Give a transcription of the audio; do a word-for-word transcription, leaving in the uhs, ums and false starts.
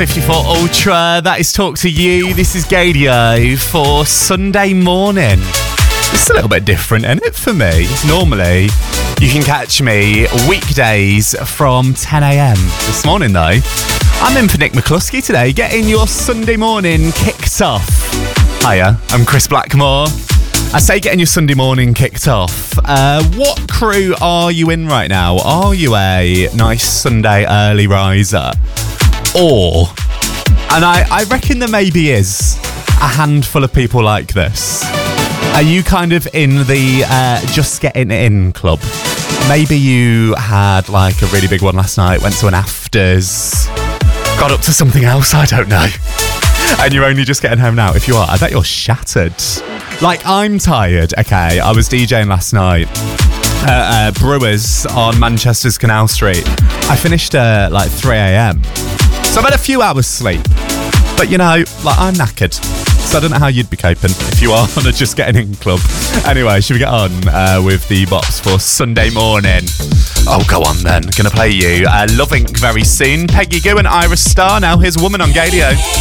fifty-four Ultra. That is Talk to You. This is Gadio for Sunday morning. It's a little bit different, isn't it, for me? Normally, you can catch me weekdays from ten a.m. This morning, though, I'm in for Nick McCluskey today, getting your Sunday morning kicked off. Hiya, I'm Chris Blackmore. I say getting your Sunday morning kicked off. Uh, what crew are you in right now? Are you a nice Sunday early riser? Or, and I, I reckon there maybe is a handful of people like this. Are you kind of in the uh, just getting in club? Maybe you had like a really big one last night, went to an afters, got up to something else, I don't know. And you're only just getting home now. If you are, I bet you're shattered. Like, I'm tired, okay? I was DJing last night at uh, Brewers on Manchester's Canal Street. I finished at uh, like three a.m. So I've had a few hours sleep. But, you know, like, I'm knackered. So I don't know how you'd be coping if you are on a Just Getting In club. Anyway, should we get on uh, with the bops for Sunday morning? Oh, go on then. Gonna play you uh, Love Incorporated very soon. Peggy Gou and Iris Starr. Now here's Woman on Gadio.